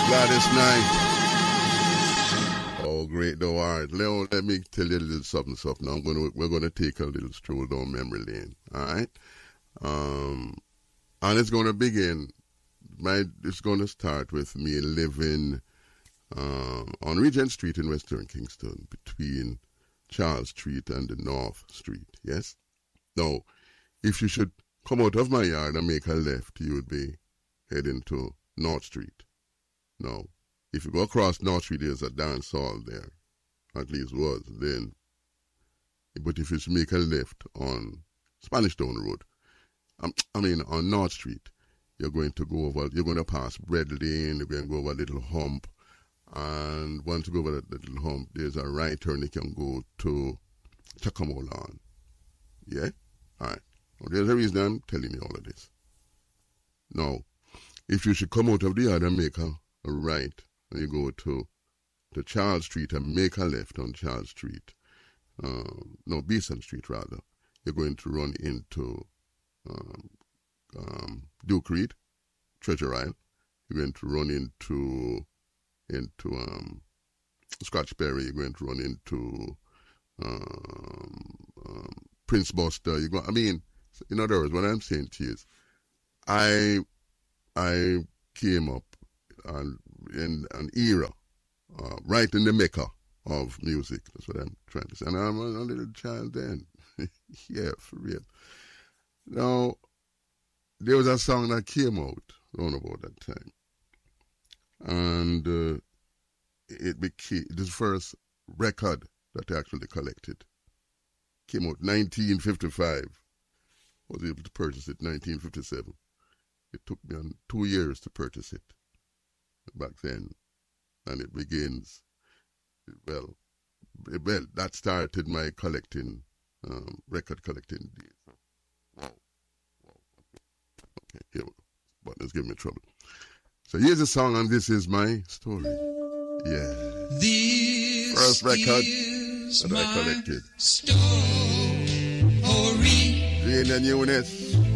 Gladys Knight. Oh, great though. All right, Leon, let me tell you a little something. Now we're gonna take a little stroll down memory lane. All right, and it's gonna begin. It's gonna start with me living on Regent Street in Western Kingston, between Charles Street and the North Street. Yes. Now, if you should come out of my yard and make a left, you would be heading to North Street. Now, if you go across North Street, there's a dance hall there. At least was then. But if you should make a left on Spanish Town Road, on North Street, you're going to pass Bread Lane, you're going to go over a little hump, and once you go over that little hump, there's a right turn you can go to Chacamo Lawn. Yeah? All right. Well, there's a reason I'm telling you all of this. Now, if you should come out of the yard and make a right, and you go to Charles Street and make a left on Charles Street, Beeson Street rather, you're going to run into Duke Reed, Treasure Isle. You're going to run into Scotchberry. You're going to run into Prince Buster. In other words, what I'm saying to you is, I came up in an era, right in the mecca of music. That's what I'm trying to say. And I'm a little child then. Yeah, for real. Now, there was a song that came out around about that time. And it became the first record that I actually collected. Came out 1955. Was able to purchase it 1957. It took me 2 years to purchase it back then. And it begins, well, that started my collecting, record collecting days. Wow. Okay, here we go. Button's giving me trouble. So here's a song, and this is my story. Yeah. This first record that I collected. Story. Jane and Eunice.